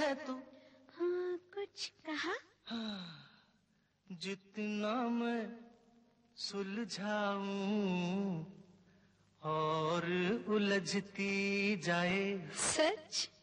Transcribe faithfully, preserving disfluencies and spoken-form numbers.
है तू? हाँ, कुछ कहा? हाँ, जितना मैं सुलझाऊं और उलझती जाए। सच?